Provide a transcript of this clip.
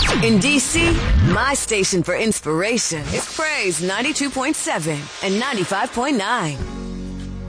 In D.C., my station for inspiration is Praise 92.7 and 95.9.